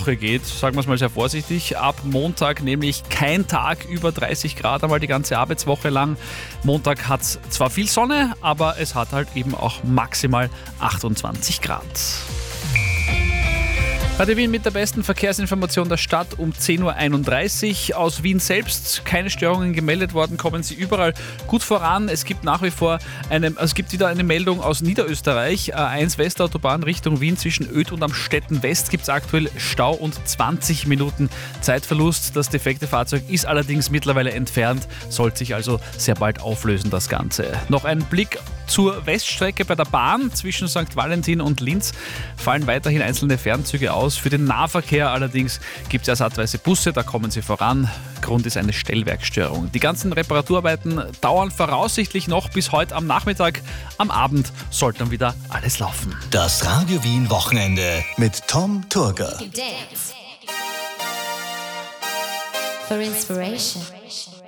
Woche geht, sagen wir es mal sehr vorsichtig. Ab Montag nämlich kein Tag über 30 Grad, einmal die ganze Arbeitswoche lang. Montag hat es zwar viel Sonne, aber es hat halt eben auch maximal 28 Grad. Radio Wien mit der besten Verkehrsinformation der Stadt um 10.31 Uhr. Aus Wien selbst keine Störungen gemeldet worden, kommen Sie überall gut voran. Es gibt nach wie vor wieder eine Meldung aus Niederösterreich. A1 Westautobahn Richtung Wien zwischen Öd und Amstetten West gibt es aktuell Stau und 20 Minuten Zeitverlust. Das defekte Fahrzeug ist allerdings mittlerweile entfernt, sollte sich also sehr bald auflösen, das Ganze. Noch ein Blick zur Weststrecke bei der Bahn zwischen St. Valentin und Linz fallen weiterhin einzelne Fernzüge aus. Für den Nahverkehr allerdings gibt es ersatzweise Busse, da kommen sie voran. Grund ist eine Stellwerkstörung. Die ganzen Reparaturarbeiten dauern voraussichtlich noch bis heute am Nachmittag. Am Abend sollte dann wieder alles laufen. Das Radio Wien Wochenende mit Tom Turger. Dance for inspiration.